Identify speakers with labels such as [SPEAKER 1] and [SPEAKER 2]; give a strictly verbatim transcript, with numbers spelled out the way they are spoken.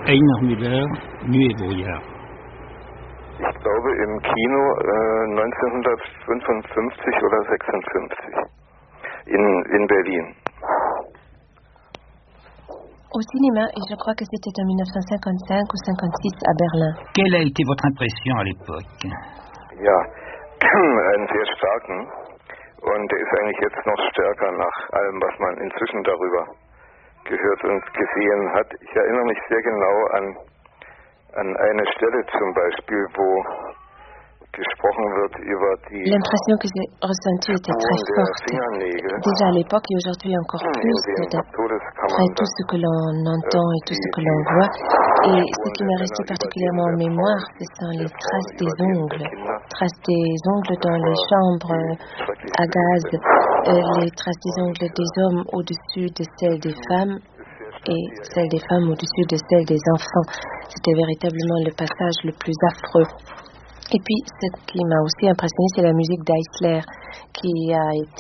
[SPEAKER 1] Heiner Müller, Mühe et brouillard.
[SPEAKER 2] Ich glaube im Kino äh, neunzehnhundertfünfundfünfzig oder sechsundfünfzig in, in Berlin.
[SPEAKER 3] Au cinéma, et je crois que c'était en mille neuf cent cinquante-cinq ou cinquante-six à Berlin.
[SPEAKER 1] Quelle a été votre impression à l'époque?
[SPEAKER 2] Ja, einen sehr starken. Und der ist eigentlich jetzt noch stärker nach allem, was man inzwischen darüber gehört und gesehen hat. Ich erinnere mich sehr genau an, an eine Stelle zum Beispiel, wo gesprochen wird über die
[SPEAKER 3] L'impression que j'ai ressentie était très forte, déjà à l'époque et aujourd'hui encore plus, d'après tout ce que l'on entend et tout ce que l'on voit. Et ce qui m'est resté particulièrement en mémoire, ce sont les traces des ongles, traces des ongles dans les chambres à gaz, euh, les traces des ongles des hommes au-dessus de celles des femmes et celles des femmes au-dessus de celles des enfants. C'était véritablement le passage le plus affreux. Et puis, ce qui m'a aussi impressionné, c'est la musique d'Eisler, qui a été